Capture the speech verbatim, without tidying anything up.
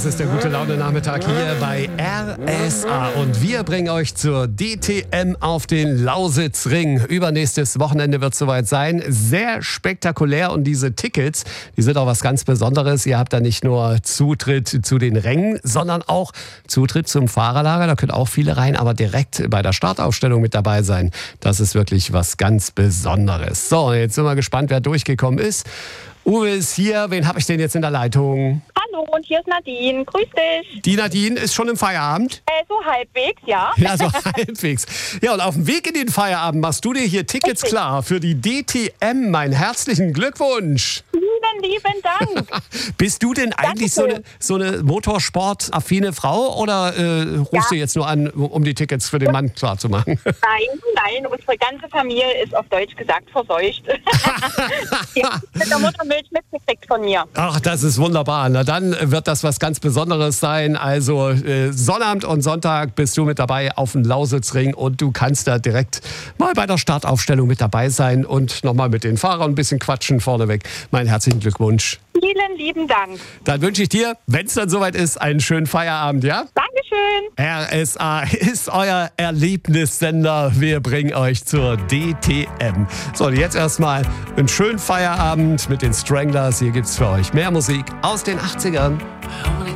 Das ist der Gute-Laune-Nachmittag hier bei R S A. Und wir bringen euch zur D T M auf den Lausitzring. Übernächstes Wochenende wird es soweit sein. Sehr spektakulär. Und diese Tickets, die sind auch was ganz Besonderes. Ihr habt da nicht nur Zutritt zu den Rängen, sondern auch Zutritt zum Fahrerlager. Da können auch viele rein, aber direkt bei der Startaufstellung mit dabei sein. Das ist wirklich was ganz Besonderes. So, jetzt sind wir gespannt, wer durchgekommen ist. Uwe ist hier. Wen habe ich denn jetzt in der Leitung? Hallo, und hier ist Nadine. Grüß dich. Die Nadine ist schon im Feierabend? Äh, so halbwegs, ja. Ja, so halbwegs. Ja, und auf dem Weg in den Feierabend machst du dir hier Tickets Richtig. klar für die D T M. Meinen herzlichen Glückwunsch. Vielen lieben Dank. Bist du denn eigentlich so eine, Dankeschön. so eine motorsportaffine Frau oder äh, rufst Ja. du jetzt nur an, um die Tickets für den Mann klar zu machen? Nein, nein, unsere ganze Familie ist auf Deutsch gesagt verseucht. Die haben mit der Muttermilch mitgekriegt von mir. Ach, das ist wunderbar. Na, dann wird das was ganz Besonderes sein. Also äh, Sonnabend und Sonntag bist du mit dabei auf dem Lausitzring und du kannst da direkt mal bei der Startaufstellung mit dabei sein und nochmal mit den Fahrern ein bisschen quatschen vorneweg. Meinen herzlichen Glückwunsch. Vielen lieben Dank. Dann wünsche ich dir, wenn es dann soweit ist, einen schönen Feierabend, ja? Dankeschön. R S A ist euer Erlebnissender. Wir bringen euch zur D T M. So, und jetzt erstmal einen schönen Feierabend mit den Stranglers. Hier gibt's für euch mehr Musik aus den achtzigern.